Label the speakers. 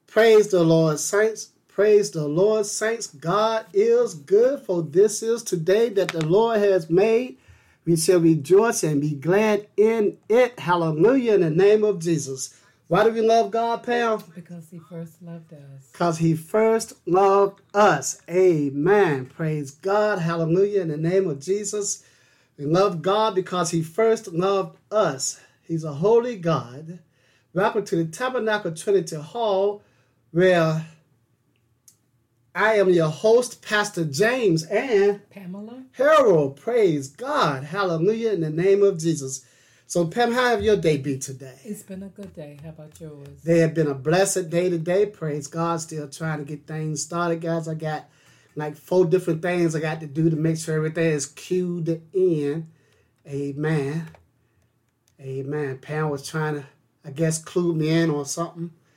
Speaker 1: Praise the Lord, saints. Praise the Lord, saints. God is good, for this is today that the Lord has made. We shall rejoice and be glad in it. Hallelujah, in the name of Jesus. Why do we love God, Pam?
Speaker 2: Because he first loved us.
Speaker 1: Because he first loved us. Amen. Praise God. Hallelujah, in the name of Jesus. We love God because he first loved us. He's a holy God. Welcome to the Tabernacle Trinity Hall, where I am your host, Pastor James, and
Speaker 2: Pamela.
Speaker 1: Harold. Praise God. Hallelujah, in the name of Jesus. So, Pam, how have your day been today?
Speaker 2: It's been a good day. How about yours?
Speaker 1: They have been a blessed day today. Praise God. Still trying to get things started, guys. I got like 4 different things I got to do to make sure everything is queued in. Amen. Amen. Pam was trying to, I guess, clue me in on something.